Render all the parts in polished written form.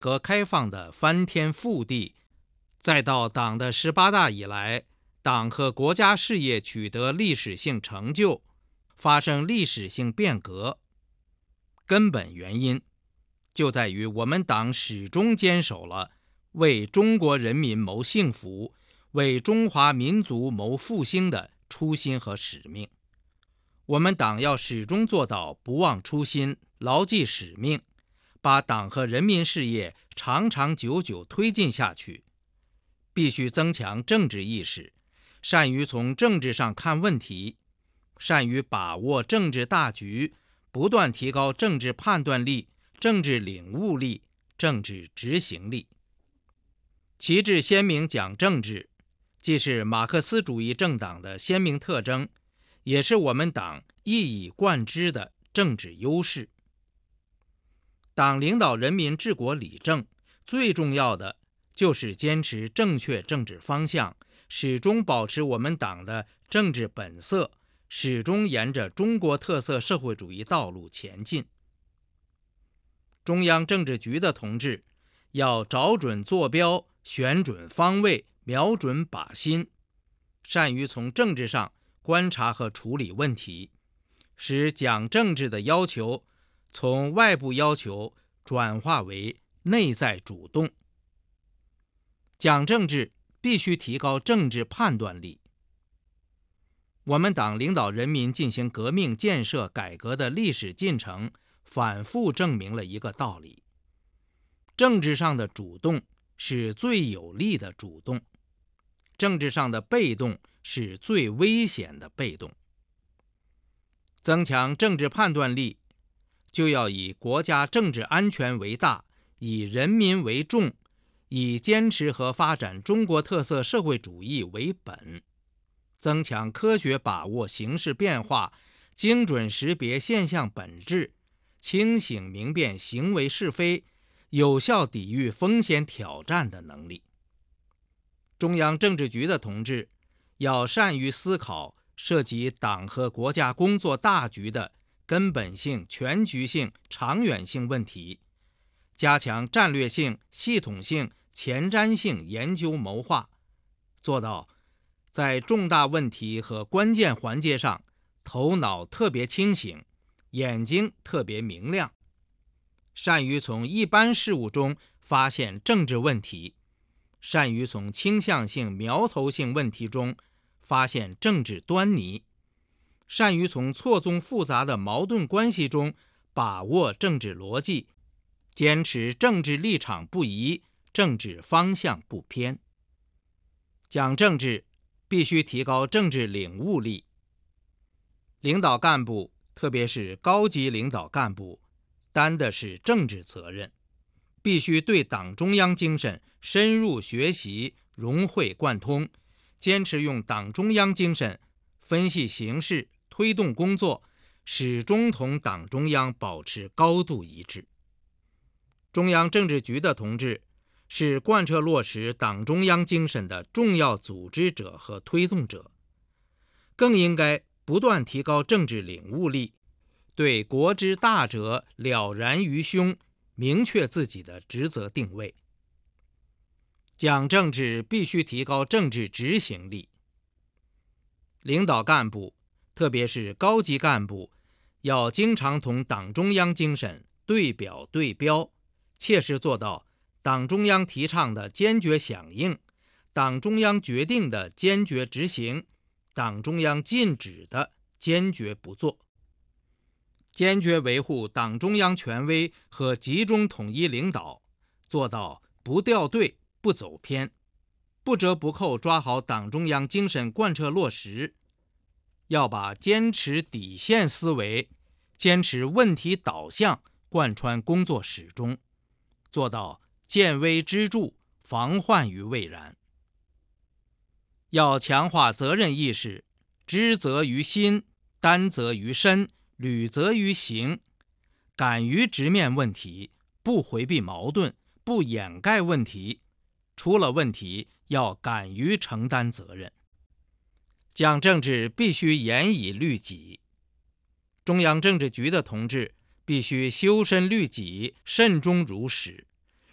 革开放的翻天覆地，再到党的18大以来，党和国家事业取得历史性成就，发生历史性变革，根本原因就在于我们党始终坚守了为中国人民谋幸福、为中华民族谋复兴的初心和使命。我们党要始终做到不忘初心、牢记使命，把党和人民事业长长久久推进下去。必须增强政治意识，善于从政治上看问题，善于把握政治大局，不断提高政治判断力、政治领悟力、政治执行力。旗帜鲜明讲政治，既是马克思主义政党的鲜明特征，也是我们党一以贯之的政治优势。党领导人民治国理政，最重要的就是坚持正确政治方向，始终保持我们党的政治本色，始终沿着中国特色社会主义道路前进。中央政治局的同志要找准坐标，选准方位，瞄准靶心，善于从政治上观察和处理问题，使讲政治的要求从外部要求转化为内在主动。讲政治必须提高政治判断力。我们党领导人民进行革命建设改革的历史进程，反复证明了一个道理：政治上的主动是最有力的主动，政治上的被动是最危险的被动。增强政治判断力，就要以国家政治安全为大，以人民为重，以坚持和发展中国特色社会主义为本，增强科学把握形势变化，精准识别现象本质，清醒明辨行为是非，有效抵御风险挑战的能力。中央政治局的同志要善于思考涉及党和国家工作大局的根本性、全局性、长远性问题，加强战略性、系统性、前瞻性研究谋划，做到在重大问题和关键环节上头脑特别清醒，眼睛特别明亮，善于从一般事物中发现政治问题，善于从倾向性、苗头性问题中发现政治端倪，善于从错综复杂的矛盾关系中把握政治逻辑，坚持政治立场不移，政治方向不偏。讲政治必须提高政治领悟力。领导干部，特别是高级领导干部，担的是政治责任，必须对党中央精神深入学习，融会贯通，坚持用党中央精神分析形势，推动工作，始终同党中央保持高度一致。中央政治局的同志是贯彻落实党中央精神的重要组织者和推动者，更应该不断提高政治领悟力，对国之大者了然于胸，明确自己的职责定位。讲政治必须提高政治执行力。领导干部，特别是高级干部，要经常同党中央精神对表对标，切实做到党中央提倡的坚决响应，党中央决定的坚决执行，党中央禁止的坚决不做。坚决维护党中央权威和集中统一领导，做到不掉队、不走偏，不折不扣抓好党中央精神贯彻落实。要把坚持底线思维、坚持问题导向贯穿工作始终，做到见微知著，防患于未然。要强化责任意识，知责于心，担责于身，履责于行，敢于直面问题，不回避矛盾，不掩盖问题，出了问题要敢于承担责任。讲政治必须严以律己。中央政治局的同志必须修身律己，慎终如始，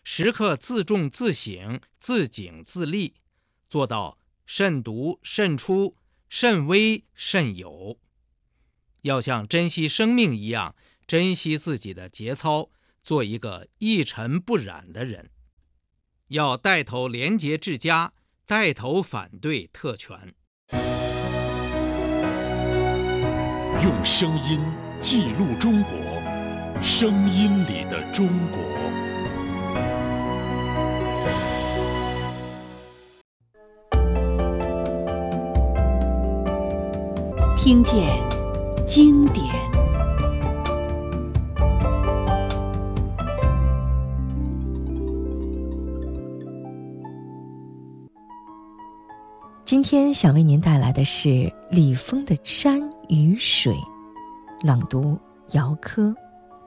时刻自重自省，自警自立，做到慎独慎出，慎微慎有。要像珍惜生命一样珍惜自己的节操，做一个一尘不染的人。要带头廉洁治家，带头反对特权。 用声音记录中国，声音里的中国。 听见经典。今天想为您带来的是李峰的《山与水》，朗读姚科。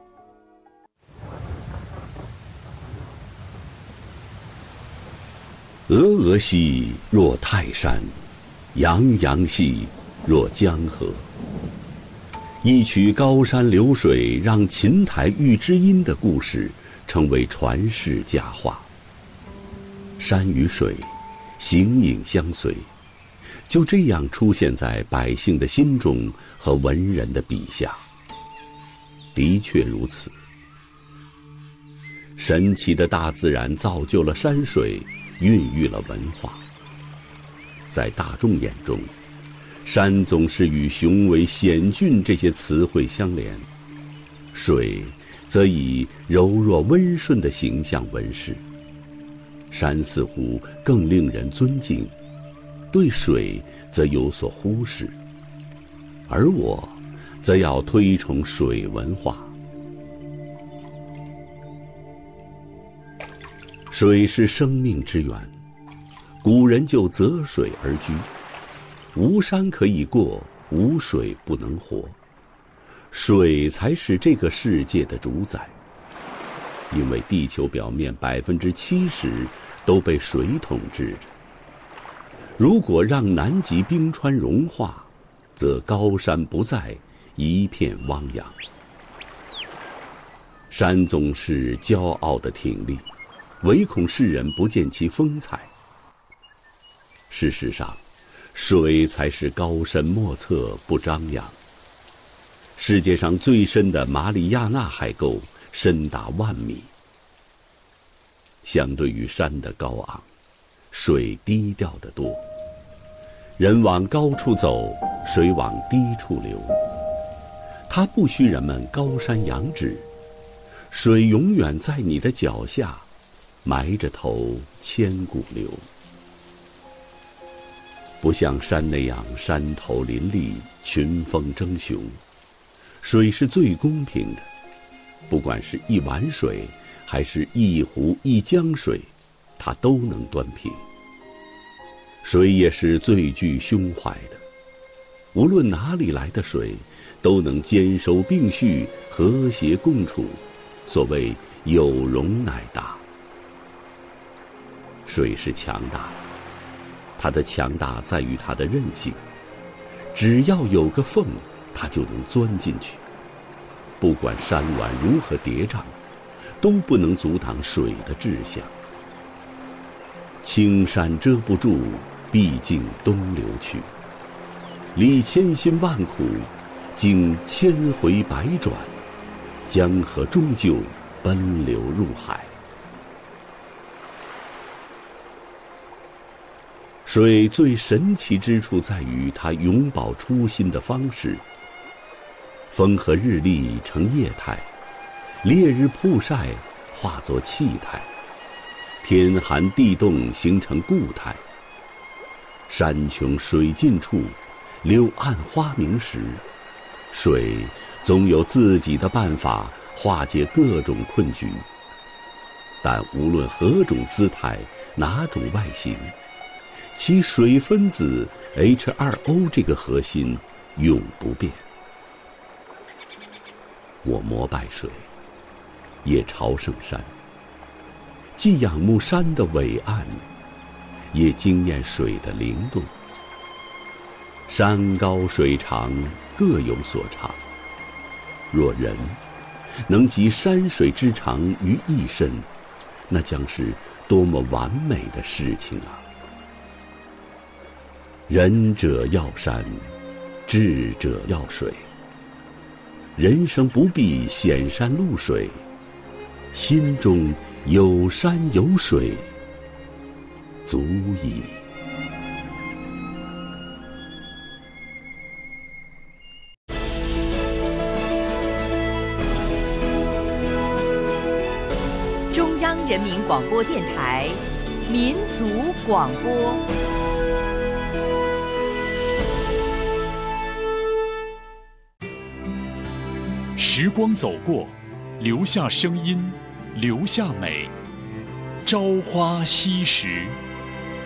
峨峨兮若泰山，洋洋兮若江河。一曲高山流水让琴台遇知音的故事成为传世佳话。山与水形影相随，就这样出现在百姓的心中和文人的笔下。的确如此，神奇的大自然造就了山水，孕育了文化。在大众眼中，山总是与雄伟险峻这些词汇相连，水则以柔弱温顺的形象问世。山似乎更令人尊敬，对水则有所忽视，而我则要推崇水文化。水是生命之源，古人就择水而居，无山可以过，无水不能活。水才是这个世界的主宰，因为地球表面70%都被水统治着。如果让南极冰川融化，则高山不再，一片汪洋。山总是骄傲地挺立，唯恐世人不见其风采。事实上，水才是高深莫测，不张扬。世界上最深的马里亚纳海沟深达10000米。相对于山的高昂，水低调得多。人往高处走，水往低处流。它不需人们高山仰止，水永远在你的脚下，埋着头千古流。不像山那样山头林立，群峰争雄，水是最公平的。不管是一碗水，还是一湖一江水，它都能端平。水也是最具胸怀的，无论哪里来的水，都能兼收并蓄，和谐共处。所谓有容乃大。水是强大的，它的强大在于它的韧性，只要有个缝，它就能钻进去。不管山峦如何叠嶂，都不能阻挡水的志向。青山遮不住，毕竟东流去。历千辛万苦，经千回百转，江河终究奔流入海。水最神奇之处在于它永葆初心的方式。风和日丽成液态，烈日曝晒化作气态，天寒地冻形成固态。山穷水尽处，柳暗花明时，水总有自己的办法化解各种困局。但无论何种姿态，哪种外形，其水分子 H2O 这个核心永不变。我膜拜水，也朝圣山，既仰慕山的伟岸，也惊艳水的灵动。山高水长，各有所长。若人能集山水之长于一身， 那将是多么完美的事情啊！仁者要山，智者要水。人生不必显山露水，心中有山有水，足矣。 中央人民广播电台民族广播。 时光走过，留下声音，留下美。朝花夕拾。